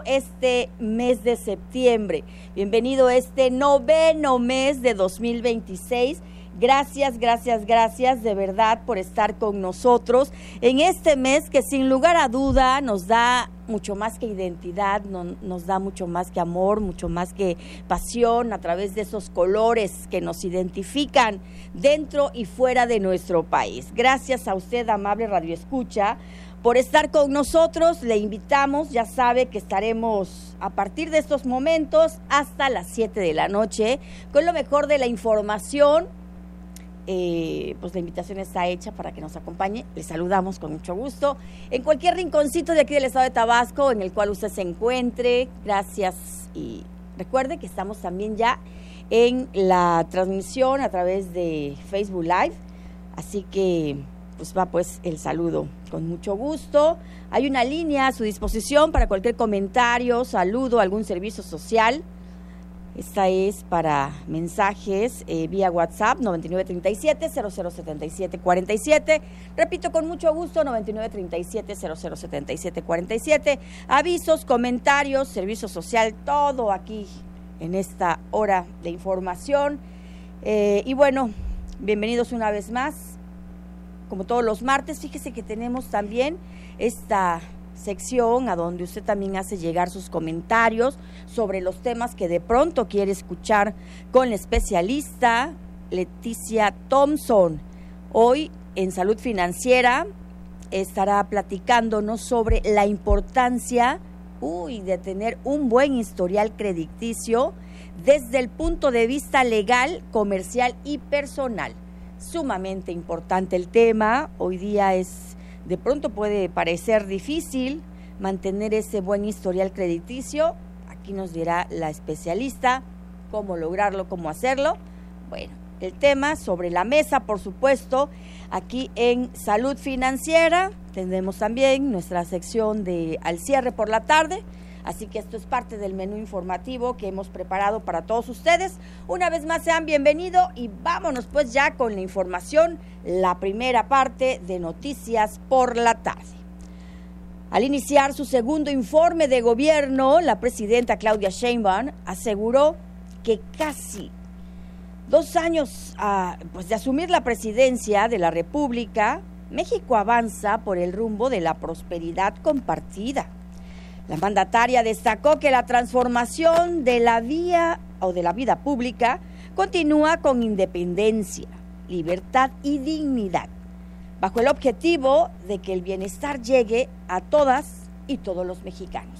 Este mes de septiembre. Bienvenido a este 9º mes de 2026. Gracias de verdad por estar con nosotros en este mes que sin lugar a duda nos da mucho más que identidad, nos da mucho más que amor, mucho más que pasión a través de esos colores que nos identifican dentro y fuera de nuestro país. Gracias a usted, amable radioescucha, por estar con nosotros. Le invitamos, ya sabe que estaremos a partir de estos momentos hasta las 7 de la noche con lo mejor de la información. Pues la invitación está hecha para que nos acompañe. Les saludamos con mucho gusto en cualquier rinconcito de aquí del estado de Tabasco en el cual usted se encuentre. Gracias, y recuerde que estamos también ya en la transmisión a través de Facebook Live, así que pues va pues el saludo con mucho gusto. Hay una línea a su disposición para cualquier comentario, saludo, algún servicio social. Esta es para mensajes vía WhatsApp 9937-007747. Repito, con mucho gusto, 9937-007747. Avisos, comentarios, servicio social, todo aquí en esta hora de información. Y bueno, bienvenidos una vez más. Como todos los martes, fíjese que tenemos también esta sección a donde usted también hace llegar sus comentarios sobre los temas que de pronto quiere escuchar con la especialista Leticia Thompson. Hoy en Salud Financiera estará platicándonos sobre la importancia de tener un buen historial crediticio desde el punto de vista legal, comercial y personal. Sumamente importante el tema. Hoy día de pronto puede parecer difícil mantener ese buen historial crediticio. Aquí nos dirá la especialista cómo lograrlo, cómo hacerlo. Bueno, el tema sobre la mesa, por supuesto, aquí en Salud Financiera. Tendremos también nuestra sección de Al Cierre por la Tarde. Así que esto es parte del menú informativo que hemos preparado para todos ustedes. Una vez más, sean bienvenidos y vámonos pues ya con la información, la primera parte de Noticias por la Tarde. Al iniciar su segundo informe de gobierno, la presidenta Claudia Sheinbaum aseguró que casi 2 años pues de asumir la presidencia de la República, México avanza por el rumbo de la prosperidad compartida. La mandataria destacó que la transformación de la vida pública continúa con independencia, libertad y dignidad, bajo el objetivo de que el bienestar llegue a todas y todos los mexicanos.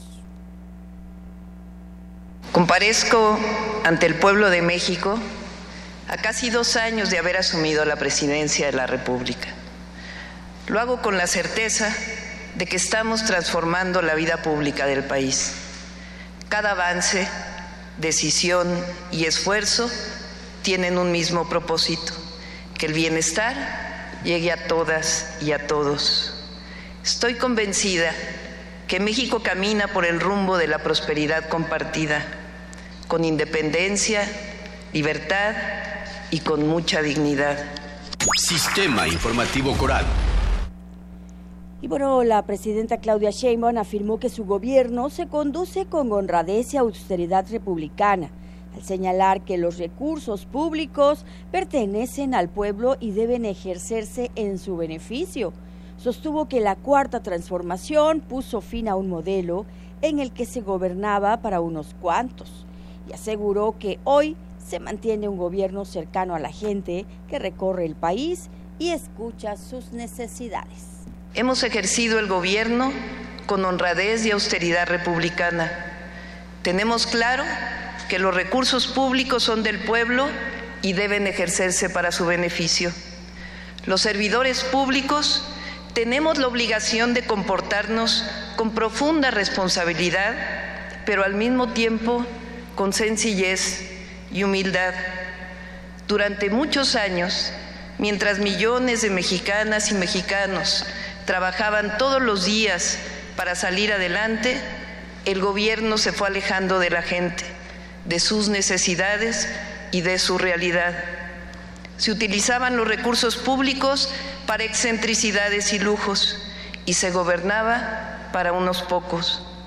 Comparezco ante el pueblo de México a casi 2 años de haber asumido la presidencia de la República. Lo hago con la certeza de que estamos transformando la vida pública del país. Cada avance, decisión y esfuerzo tienen un mismo propósito: que el bienestar llegue a todas y a todos. Estoy convencida que México camina por el rumbo de la prosperidad compartida, con independencia, libertad y con mucha dignidad. Sistema Informativo Coral. Y bueno, la presidenta Claudia Sheinbaum afirmó que su gobierno se conduce con honradez y austeridad republicana, al señalar que los recursos públicos pertenecen al pueblo y deben ejercerse en su beneficio. Sostuvo que la Cuarta Transformación puso fin a un modelo en el que se gobernaba para unos cuantos, y aseguró que hoy se mantiene un gobierno cercano a la gente que recorre el país y escucha sus necesidades. Hemos ejercido el gobierno con honradez y austeridad republicana. Tenemos claro que los recursos públicos son del pueblo y deben ejercerse para su beneficio. Los servidores públicos tenemos la obligación de comportarnos con profunda responsabilidad, pero al mismo tiempo con sencillez y humildad. Durante muchos años, mientras millones de mexicanas y mexicanos trabajaban todos los días para salir adelante, el gobierno se fue alejando de la gente, de sus necesidades y de su realidad. Se utilizaban los recursos públicos para excentricidades y lujos y se gobernaba para unos pocos.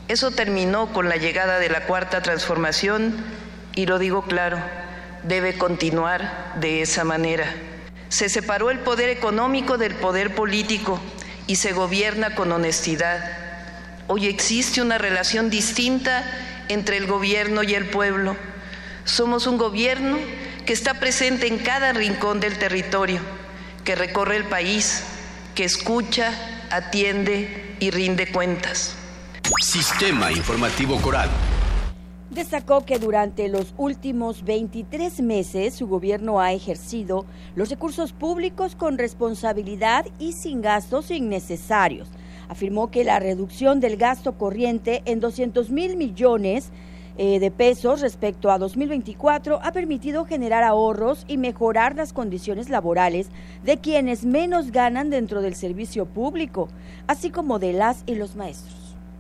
Eso terminó con la llegada de la Cuarta Transformación y lo digo claro, debe continuar de esa manera. Se separó el poder económico del poder político y se gobierna con honestidad. Hoy existe una relación distinta entre el gobierno y el pueblo. Somos un gobierno que está presente en cada rincón del territorio, que recorre el país, que escucha, atiende y rinde cuentas. Sistema Informativo Coral. Destacó que durante los últimos 23 meses su gobierno ha ejercido los recursos públicos con responsabilidad y sin gastos innecesarios. Afirmó que la reducción del gasto corriente en 200,000 millones de pesos respecto a 2024 ha permitido generar ahorros y mejorar las condiciones laborales de quienes menos ganan dentro del servicio público, así como de las y los maestros.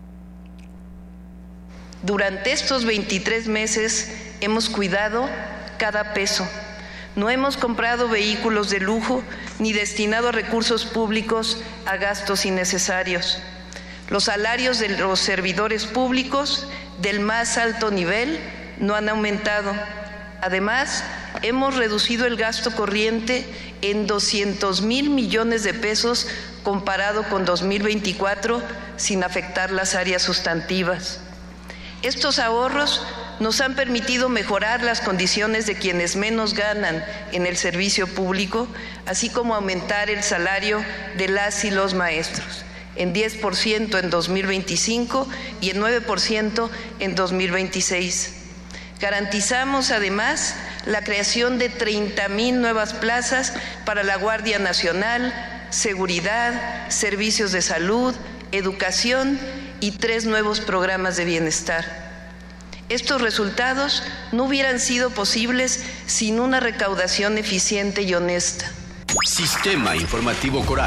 Durante estos 23 meses hemos cuidado cada peso. No hemos comprado vehículos de lujo ni destinado recursos públicos a gastos innecesarios. Los salarios de los servidores públicos del más alto nivel no han aumentado. Además, hemos reducido el gasto corriente en 200,000 millones de pesos comparado con 2024 sin afectar las áreas sustantivas. Estos ahorros nos han permitido mejorar las condiciones de quienes menos ganan en el servicio público, así como aumentar el salario de las y los maestros en 10% en 2025 y en 9% en 2026. Garantizamos además la creación de 30,000 nuevas plazas para la Guardia Nacional, seguridad, servicios de salud, educación y 3 nuevos programas de bienestar. Estos resultados no hubieran sido posibles sin una recaudación eficiente y honesta. Sistema Informativo Coral.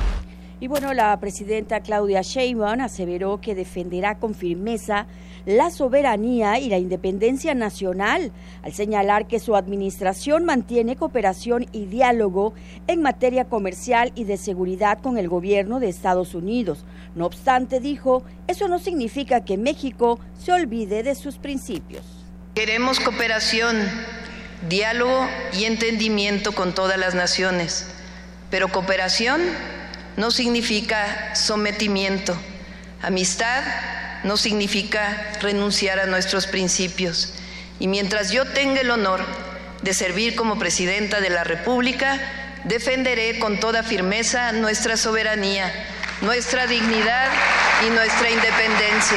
Y bueno, la presidenta Claudia Sheinbaum aseveró que defenderá con firmeza la soberanía y la independencia nacional, al señalar que su administración mantiene cooperación y diálogo en materia comercial y de seguridad con el gobierno de Estados Unidos. No obstante, dijo, eso no significa que México se olvide de sus principios. Queremos cooperación, diálogo y entendimiento con todas las naciones, pero cooperación no significa sometimiento. Amistad no significa renunciar a nuestros principios. Y mientras yo tenga el honor de servir como presidenta de la República, defenderé con toda firmeza nuestra soberanía, nuestra dignidad y nuestra independencia.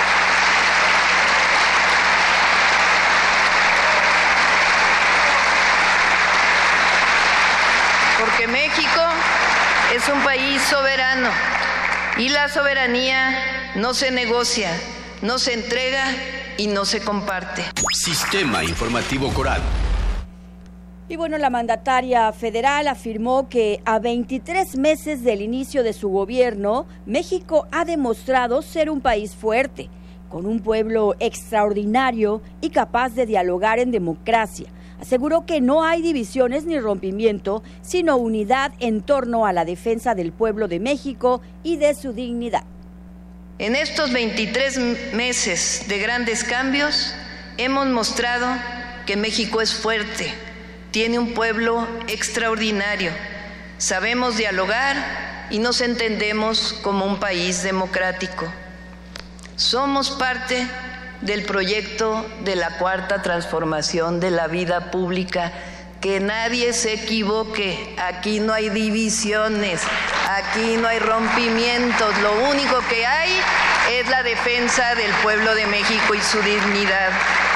Porque México es un país soberano y la soberanía no se negocia, no se entrega y no se comparte. Sistema Informativo Coral. Y bueno, la mandataria federal afirmó que a 23 meses del inicio de su gobierno, México ha demostrado ser un país fuerte, con un pueblo extraordinario y capaz de dialogar en democracia. Aseguró que no hay divisiones ni rompimiento, sino unidad en torno a la defensa del pueblo de México y de su dignidad. En estos 23 meses de grandes cambios, hemos mostrado que México es fuerte, tiene un pueblo extraordinario, sabemos dialogar y nos entendemos como un país democrático. Somos parte del proyecto de la Cuarta Transformación de la vida pública. Que nadie se equivoque, aquí no hay divisiones, aquí no hay rompimientos, lo único que hay es la defensa del pueblo de México y su dignidad.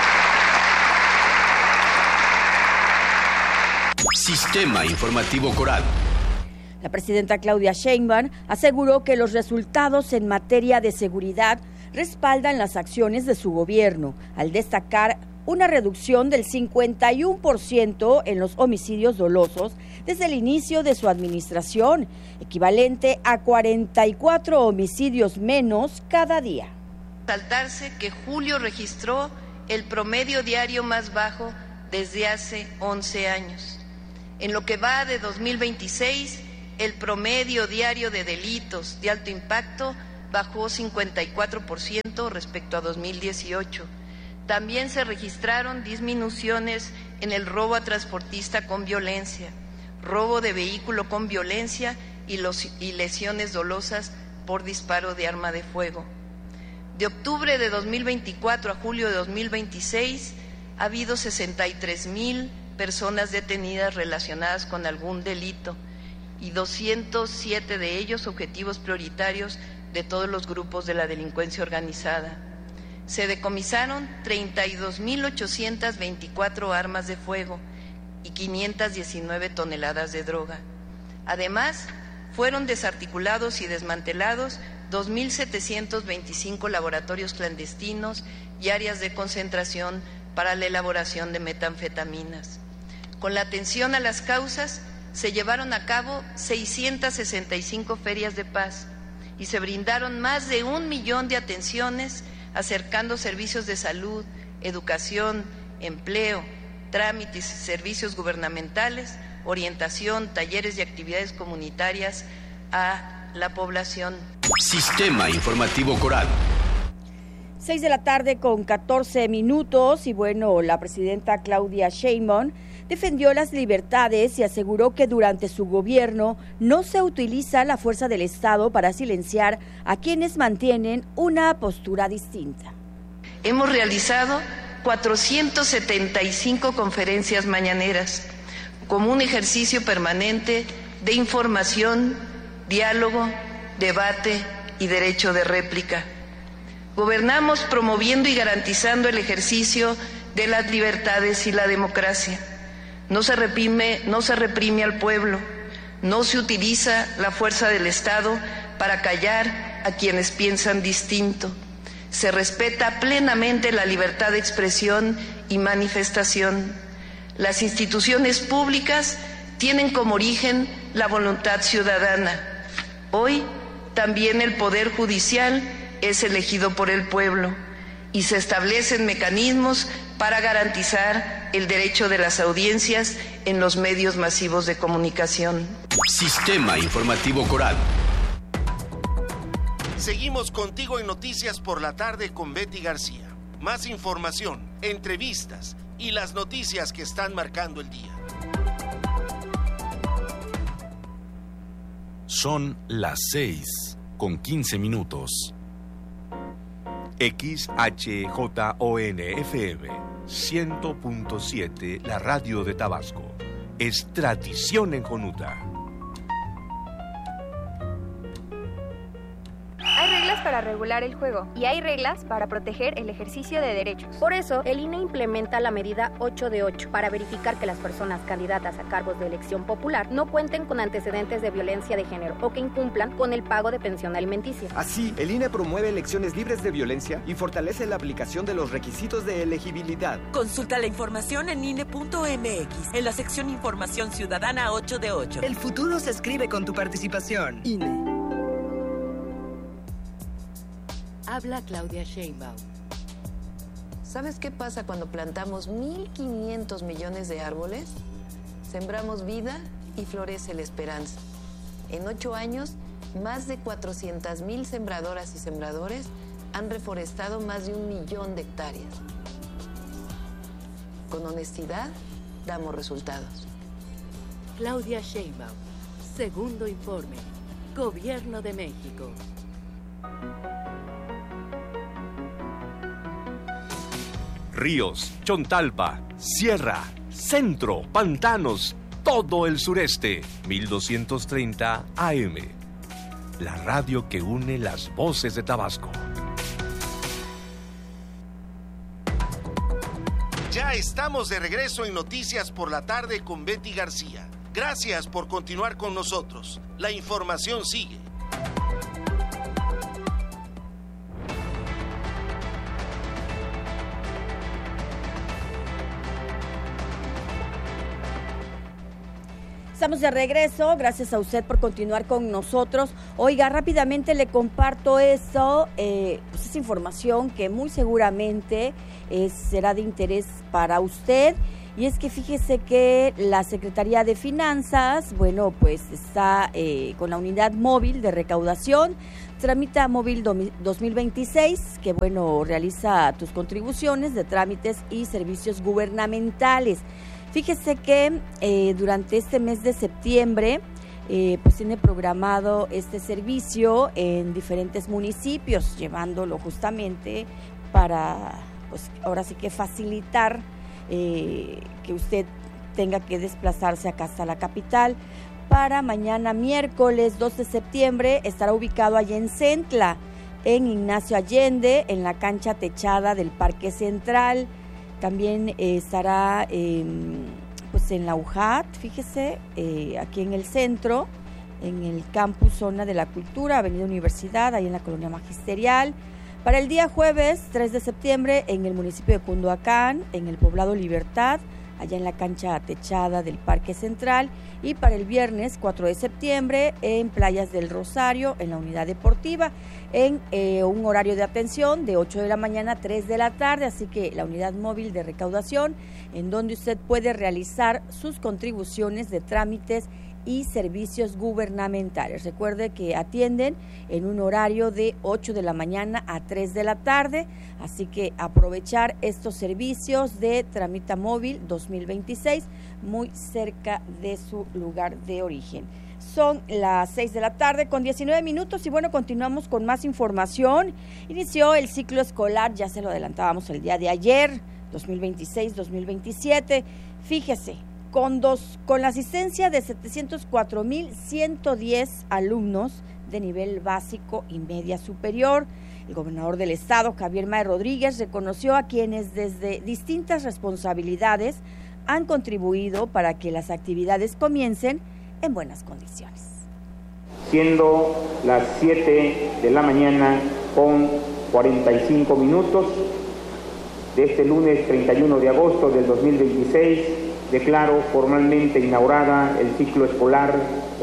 Sistema Informativo Coral. La presidenta Claudia Sheinbaum aseguró que los resultados en materia de seguridad respaldan las acciones de su gobierno, al destacar una reducción del 51% en los homicidios dolosos desde el inicio de su administración, equivalente a 44 homicidios menos cada día. Resaltarse que julio registró el promedio diario más bajo desde hace 11 años. En lo que va de 2026, el promedio diario de delitos de alto impacto bajó 54% respecto a 2018. También se registraron disminuciones en el robo a transportista con violencia, robo de vehículo con violencia y lesiones dolosas por disparo de arma de fuego. De octubre de 2024 a julio de 2026 ha habido 63,000 personas detenidas relacionadas con algún delito y 207 de ellos objetivos prioritarios de todos los grupos de la delincuencia organizada. Se decomisaron 32,824 armas de fuego y 519 toneladas de droga. Además, fueron desarticulados y desmantelados 2,725 laboratorios clandestinos y áreas de concentración para la elaboración de metanfetaminas. Con la atención a las causas, se llevaron a cabo 665 ferias de paz y se brindaron más de 1 millón de atenciones, acercando servicios de salud, educación, empleo, trámites y servicios gubernamentales, orientación, talleres y actividades comunitarias a la población. Sistema Informativo Coral. 6:14 p.m. y bueno, la presidenta Claudia Sheinbaum defendió las libertades y aseguró que durante su gobierno no se utiliza la fuerza del Estado para silenciar a quienes mantienen una postura distinta. Hemos realizado 475 conferencias mañaneras como un ejercicio permanente de información, diálogo, debate y derecho de réplica. Gobernamos promoviendo y garantizando el ejercicio de las libertades y la democracia. No se reprime al pueblo, no se utiliza la fuerza del Estado para callar a quienes piensan distinto. Se respeta plenamente la libertad de expresión y manifestación. Las instituciones públicas tienen como origen la voluntad ciudadana. Hoy también el Poder Judicial es elegido por el pueblo y se establecen mecanismos para garantizar el derecho de las audiencias en los medios masivos de comunicación. Sistema Informativo Coral. Seguimos contigo en Noticias por la Tarde con Betty García. Más información, entrevistas y las noticias que están marcando el día. Son las 6:15. XHJON-FM 100.7, la radio de Tabasco. Es tradición en Jonuta. Hay reglas para regular el juego y hay reglas para proteger el ejercicio de derechos. Por eso, el INE implementa la medida 8 de 8 para verificar que las personas candidatas a cargos de elección popular no cuenten con antecedentes de violencia de género o que incumplan con el pago de pensión alimenticia. Así, el INE promueve elecciones libres de violencia y fortalece la aplicación de los requisitos de elegibilidad. Consulta la información en INE.mx, en la sección Información Ciudadana 8 de 8. El futuro se escribe con tu participación. INE. Habla Claudia Sheinbaum. ¿Sabes qué pasa cuando plantamos 1,500 millones de árboles? Sembramos vida y florece la esperanza. En 8 años, más de 400,000 sembradoras y sembradores han reforestado más de 1 millón de hectáreas. Con honestidad, damos resultados. Claudia Sheinbaum, segundo informe. Gobierno de México. Ríos, Chontalpa, Sierra, Centro, Pantanos, todo el sureste. 1230 AM. La radio que une las voces de Tabasco. Ya estamos de regreso en Noticias por la Tarde con Betty García. Gracias por continuar con nosotros. La información sigue. Estamos de regreso, gracias a usted por continuar con nosotros. Oiga, rápidamente le comparto eso, pues es información que muy seguramente será de interés para usted. Y es que fíjese que la Secretaría de Finanzas, bueno, pues está con la unidad móvil de recaudación, Tramita Móvil 2026, que bueno, realiza tus contribuciones de trámites y servicios gubernamentales. Fíjese que durante este mes de septiembre, pues tiene programado este servicio en diferentes municipios, llevándolo justamente para, pues ahora sí que facilitar que usted tenga que desplazarse acá hasta la capital. Para mañana miércoles 2 de septiembre estará ubicado allá en Centla, en Ignacio Allende, en la cancha techada del Parque Central. También estará pues en la UJAT, fíjese, aquí en el centro, en el campus Zona de la Cultura, Avenida Universidad, ahí en la Colonia Magisterial. Para el día jueves 3 de septiembre en el municipio de Cunduacán, en el poblado Libertad, allá en la cancha techada del Parque Central. Y para el viernes 4 de septiembre en Playas del Rosario, en la unidad deportiva, en un horario de atención de 8 de la mañana a 3 de la tarde. Así que la unidad móvil de recaudación, en donde usted puede realizar sus contribuciones de trámites y servicios gubernamentales. Recuerde que atienden en un horario de 8 de la mañana a 3 de la tarde, así que aprovechar estos servicios de Tramita Móvil 2026 muy cerca de su lugar de origen. Son las 6 de la tarde con 19 minutos y bueno, continuamos con más información. Inició el ciclo escolar, ya se lo adelantábamos el día de ayer, 2026-2027. Fíjese, con la asistencia de 704,110 alumnos de nivel básico y media superior. El gobernador del estado, Javier May Rodríguez, reconoció a quienes desde distintas responsabilidades han contribuido para que las actividades comiencen en buenas condiciones. Siendo las 7 de la mañana con 45 minutos de este lunes 31 de agosto del 2026, declaro formalmente inaugurada el ciclo escolar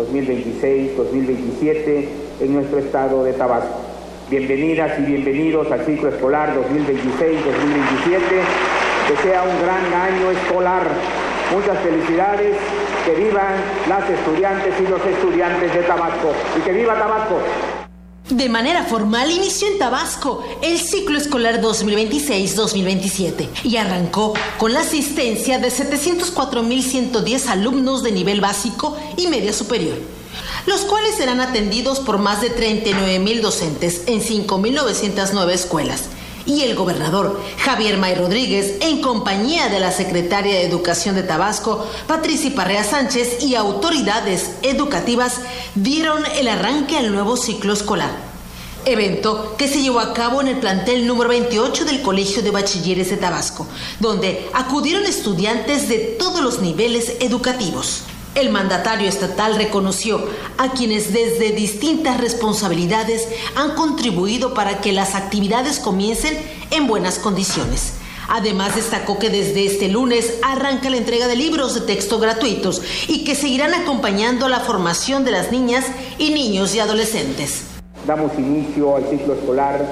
2026-2027 en nuestro estado de Tabasco. Bienvenidas y bienvenidos al ciclo escolar 2026-2027. Que sea un gran año escolar. Muchas felicidades. Que vivan las estudiantes y los estudiantes de Tabasco. Y que viva Tabasco. De manera formal inició en Tabasco el ciclo escolar 2026-2027 y arrancó con la asistencia de 704,110 alumnos de nivel básico y media superior, los cuales serán atendidos por más de 39,000 docentes en 5,909 escuelas. Y el gobernador Javier May Rodríguez, en compañía de la secretaria de Educación de Tabasco, Patricia Parrea Sánchez, y autoridades educativas, dieron el arranque al nuevo ciclo escolar. Evento que se llevó a cabo en el plantel número 28 del Colegio de Bachilleres de Tabasco, donde acudieron estudiantes de todos los niveles educativos. El mandatario estatal reconoció a quienes desde distintas responsabilidades han contribuido para que las actividades comiencen en buenas condiciones. Además, destacó que desde este lunes arranca la entrega de libros de texto gratuitos y que seguirán acompañando a la formación de las niñas y niños y adolescentes. Damos inicio al ciclo escolar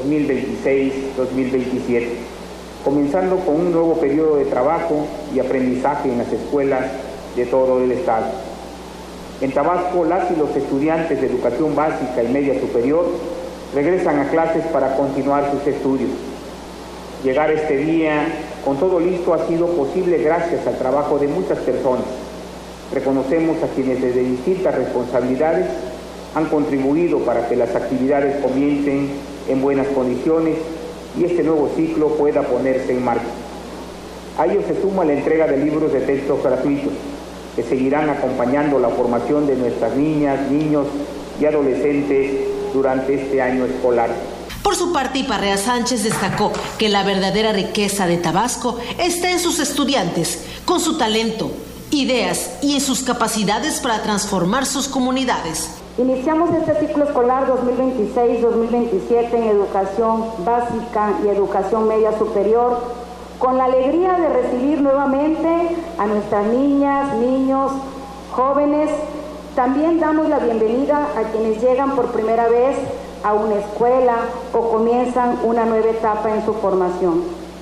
2026-2027, comenzando con un nuevo periodo de trabajo y aprendizaje en las escuelas de todo el estado. En Tabasco, las y los estudiantes de educación básica y media superior regresan a clases para continuar sus estudios. Llegar a este día con todo listo ha sido posible gracias al trabajo de muchas personas. Reconocemos a quienes desde distintas responsabilidades han contribuido para que las actividades comiencen en buenas condiciones y este nuevo ciclo pueda ponerse en marcha. A ello se suma la entrega de libros de texto gratuitos, que seguirán acompañando la formación de nuestras niñas, niños y adolescentes durante este año escolar. Por su parte, Parrea Sánchez destacó que la verdadera riqueza de Tabasco está en sus estudiantes, con su talento, ideas y en sus capacidades para transformar sus comunidades. Iniciamos este ciclo escolar 2026-2027 en educación básica y educación media superior, con la alegría de recibir nuevamente a nuestras niñas, niños, jóvenes. También damos la bienvenida a quienes llegan por primera vez a una escuela o comienzan una nueva etapa en su formación.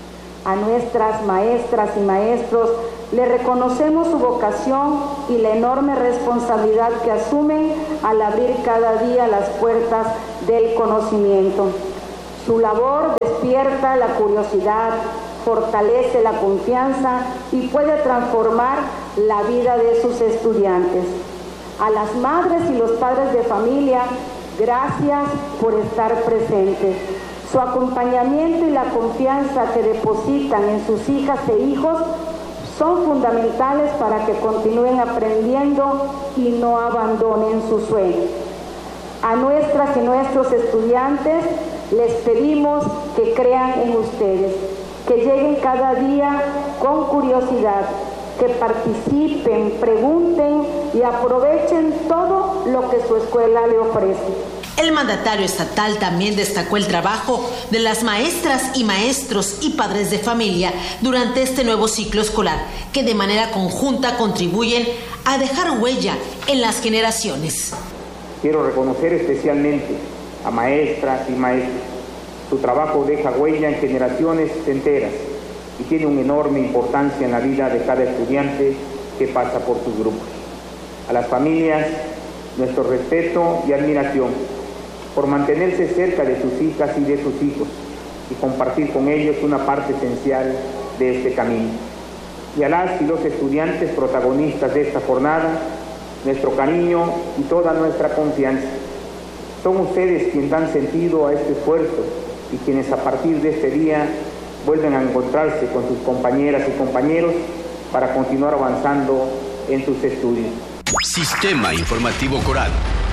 A nuestras maestras y maestros le reconocemos su vocación y la enorme responsabilidad que asumen al abrir cada día las puertas del conocimiento. Su labor despierta la curiosidad, fortalece la confianza y puede transformar la vida de sus estudiantes. A las madres y los padres de familia, gracias por estar presentes. Su acompañamiento y la confianza que depositan en sus hijas e hijos son fundamentales para que continúen aprendiendo y no abandonen sus sueños. A nuestras y nuestros estudiantes les pedimos que crean en ustedes, que lleguen cada día con curiosidad, que participen, pregunten y aprovechen todo lo que su escuela le ofrece. El mandatario estatal también destacó el trabajo de las maestras y maestros y padres de familia durante este nuevo ciclo escolar, que de manera conjunta contribuyen a dejar huella en las generaciones. Quiero reconocer especialmente a maestras y maestros. Su trabajo deja huella en generaciones enteras y tiene una enorme importancia en la vida de cada estudiante que pasa por sus grupos. A las familias, nuestro respeto y admiración por mantenerse cerca de sus hijas y de sus hijos y compartir con ellos una parte esencial de este camino. Y a las y los estudiantes protagonistas de esta jornada, nuestro cariño y toda nuestra confianza. Son ustedes quienes dan sentido a este esfuerzo y quienes a partir de este día vuelven a encontrarse con sus compañeras y compañeros para continuar avanzando en sus estudios. Sistema Informativo Coral.